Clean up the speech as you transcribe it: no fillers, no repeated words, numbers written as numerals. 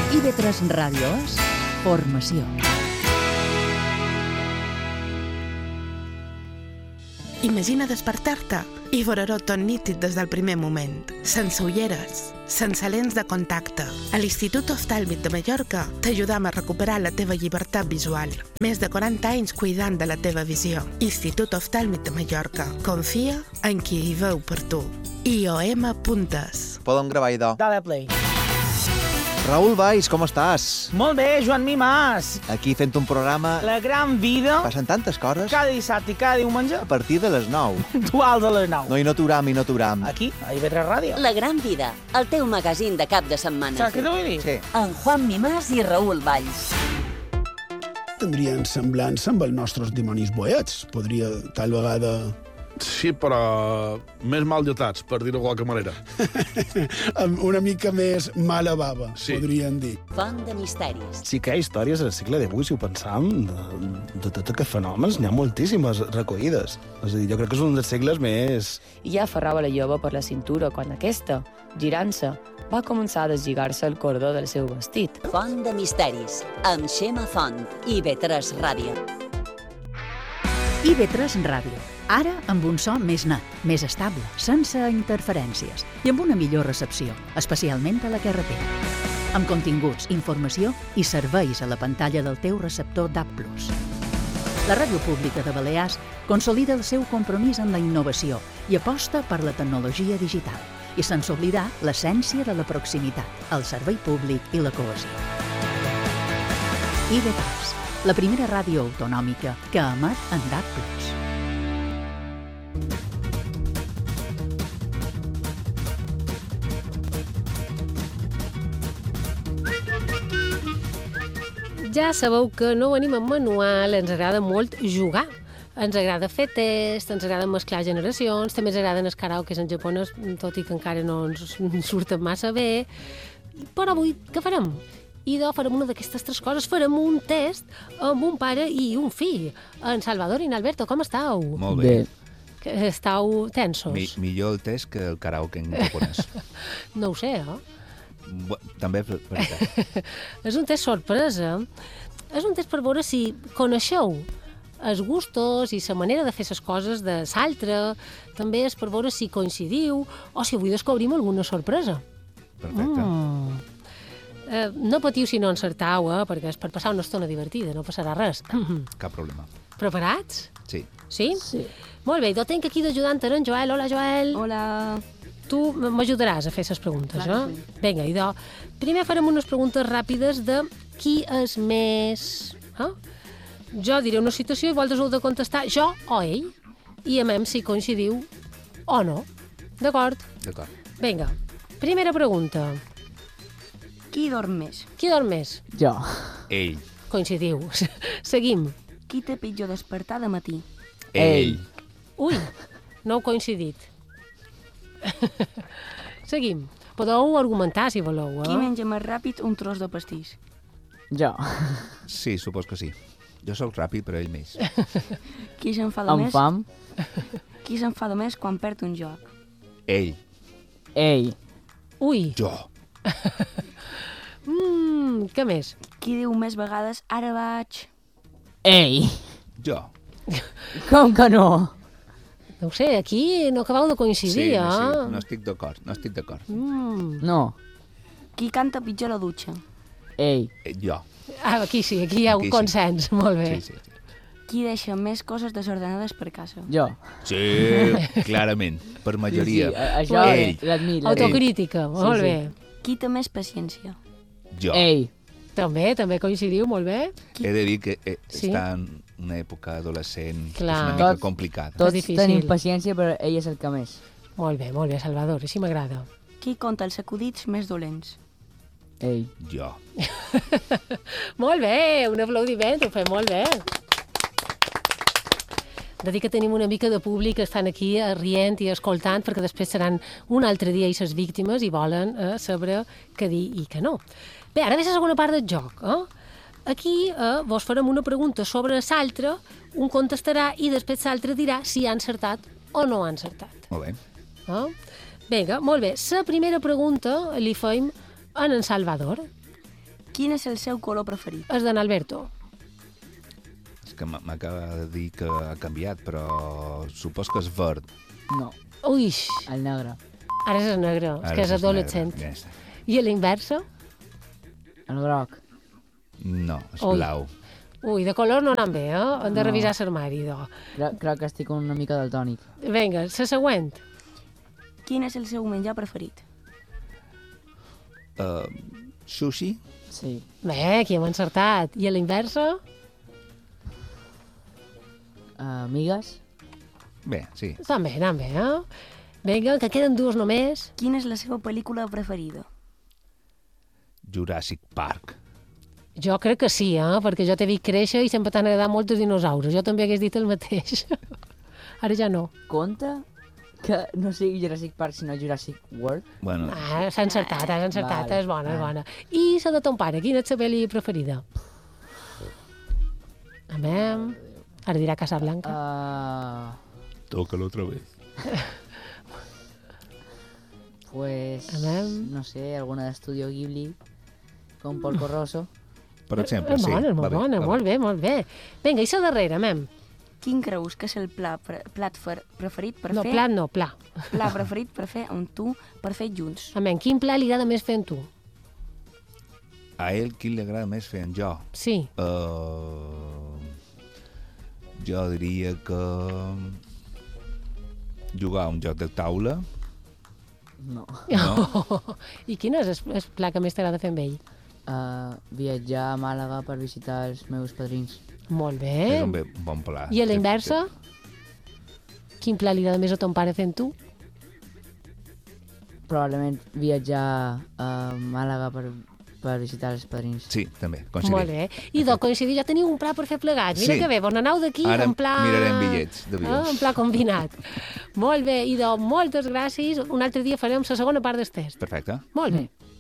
IB3 Ràdio és formació. Imagina despertar-te i veure-ho tot nítid des del primer moment, sense ulleres, sense lents de contacte. A l'Institut Oftàlmic de Mallorca t'ajudam a recuperar la teva llibertat visual. Més de 40 anys cuidant de la teva visió. Institut Oftàlmic de Mallorca. Confia en qui hi veu per tu. IOM.es. Podem gravar, idò. Dale play. Raül Valls, com estàs? Molt bé, Joan Mimàs. Aquí fent un programa... La gran vida. Passen tantes coses. Cada dissabte i cada diumenge. A partir de les 9. Duals a les 9. No, i no t'uram. Aquí, a IB3 Ràdio. La gran vida, el teu magazín de cap de setmana. Saps què t'ho vull dir? Sí. En Juan Mimàs i Raül Valls. Tindrien semblança amb els nostres dimonis boets. Podria, tal vegada... Sí, però més mal dotats, per dir-ho de qualque manera. amb una mica més mala bava, Sí. podríem dir. Font de misteris. Sí que hi ha històries al segle d'avui, si ho pensam, de tots aquests fenòmens, n'hi ha moltíssimes recollides. És a dir, jo crec que és un dels segles més... I ja aferrava la jove per la cintura quan aquesta, girant-se, va començar a deslligar-se el cordó del seu vestit. Font de misteris, amb Xema Font, IB3 Ràdio. IB3 Ràdio. Ara amb un so més net, més estable, sense interferències i amb una millor recepció, especialment a la carretera. Amb continguts, informació i serveis a la pantalla del teu receptor DAB+. La Ràdio Pública de Balears consolida el seu compromís amb la innovació i aposta per la tecnologia digital i sense oblidar l'essència de la proximitat, el servei públic i la cohesió. IB3, la primera ràdio autonòmica que emet en DAB+. Ja sabeu que no venim en manual, ens agrada molt jugar. Ens agrada fer test, ens agrada mesclar generacions, també ens agraden els karaokes en japonès, tot i que encara no ens surten massa bé. Però avui què farem? Farem una d'aquestes tres coses. Farem un test amb un pare i un fill. En Salvador i en Alberto, com estàu? Molt bé. Estàu tensos? Millor el test que el karaoke en japonès. No ho sé, També és veritat. És un test sorpresa. És un test per veure si coneixeu els gustos i la manera de fer les coses de l'altre. També és per veure si coincidiu o si avui descobrim alguna sorpresa. Perfecte. No patiu si no encertau, perquè és per passar una estona divertida, no passarà res. Cap problema. Preparats? Sí. Sí? Sí. Molt bé, jo tinc aquí d'ajudant en Joel. Hola, Joel. Hola. Tu m'ajudaràs a fer les preguntes, Clar, sí. Vinga, idò. Primer farem unes preguntes ràpides de qui és més... Jo diré una situació i vosaltres heu de contestar jo o ell, i a si coincidiu o no. D'acord? D'acord. Vinga, primera pregunta. Qui dorm més? Qui dorm més? Jo. Ell. Coincidiu. Seguim. Qui té pitjor despertar de matí? Ell. Ui, no heu coincidit. Seguim. Podeu argumentar, si voleu. Qui menja més ràpid un tros de pastís? Jo. Sí, supos que sí. Jo sóc ràpid, però ell més. Qui s'enfada Amb més? fam. Qui s'enfada més quan perd un joc? Ell. Ell. Ui. Jo. Què més? Qui diu més vegades ara vaig? Ell. Jo. Com que no? No ho sé, aquí no acabeu de coincidir, Sí, no estic d'acord, no estic d'acord. No. Qui canta pitjor a la dutxa? Ell. Jo. Aquí sí, aquí hi ha un Aquí sí. consens, molt bé. Sí. Qui deixa més coses desordenades per casa? Jo. Sí, clarament, per majoria. Sí, això Ell. l'admiro. Autocrítica, molt bé. Qui té més paciència? Jo. Ell. També coincidiu, molt bé. He de dir que Sí? està en una època adolescent Clar. és una mica complicada. Tots difícil. tenim paciència, però ell és el que més. Molt bé, Salvador, així m'agrada. Qui conta els acudits més dolents? Ell. Jo. Molt bé, un aplaudiment, ho fem molt bé. De dir que tenim una mica de públic que estan aquí rient i escoltant, perquè després seran un altre dia i ses víctimes i volen saber què dir i què no. Bé, ara ve la segona part del joc. Aquí vos farem una pregunta sobre l'altre, un contestarà i després l'altre dirà si ha encertat o no ha encertat. Molt bé. Vinga, molt bé. La primera pregunta li fem en Salvador. Quin és el seu color preferit? És d'en Alberto. És que m'acaba de dir que ha canviat, però supos que és verd. No. Ui, El negre. ara és el negre, és que és adolescent. negre, ja està. I a l'inversa? El groc. No, és Ui. blau. Ui, de color no anem bé, eh? Hem de No. revisar l'armari, do. Crec que estic una mica daltònic. Vinga, la següent. Quin és el seu menjar preferit? Sushi? Sí. Bé, aquí hem encertat. I a l'inversa? Migues? Bé, sí. Estan bé, eh? Vinga, que queden dues només. Quina és la seva pel·lícula preferida? Jurassic Park. Jo crec que sí, perquè jo t'he vist créixer i sempre t'han agradat molt els dinosaures. Jo també hagués dit el mateix. Ara ja no. Compte que no sigui Jurassic Park, sinó Jurassic World. Bueno, S'ha encertat, Vale, és bona, és vale. bona. I la de ton pare, quina és la pel·li preferida? Amem. Ara dirà Casablanca. Tócalo otra vez. Pues, Amem. no sé, alguna d'Estudio Ghibli, com Porco Rosso. Per exemple, És sí. bona, és molt va bé, bona, va molt bé, molt bé. Vinga, i la darrera, amem. Quin creus que és el plat preferit per No, fer... plat no, pla. Pla preferit per fer amb tu, per fer junts? Amem, quin pla li agrada més fer amb tu? A ell qui li agrada més fer en jo? Sí. Jo diria que jugar a un joc de taula. No. I quin és el pla que més t'agrada fer amb ell? Viatjar a Màlaga per visitar els meus padrins. Molt bé. És un bon pla. I a la inversa? Quin pla li agrada més a ton pare fent tu? Probablement viatjar a Màlaga per visitar els padrins. Sí, també, coincidim. Molt bé. I coincidir, ja teniu un pla per fer plegats. Mira Sí. que bé, vos n'aneu d'aquí Ara en pla... mirarem bitllets d'avions. En pla combinat. Molt bé, i moltes gràcies. Un altre dia farem la segona part del test. Perfecte. Molt bé.